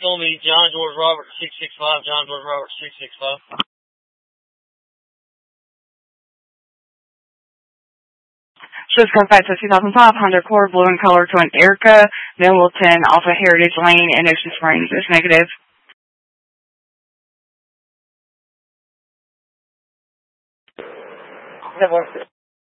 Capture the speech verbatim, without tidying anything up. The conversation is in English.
going to be John George Robert six six five, John George Robert six six five. Shows comes back to two thousand five Honda Accord, blue in color, to an Erica Middleton off of Heritage Lane in Ocean Springs. It's negative. That works.